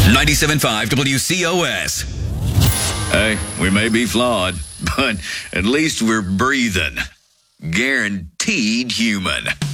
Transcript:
97.5 WCOS. Hey, we may be flawed, but at least we're breathing. Guaranteed human.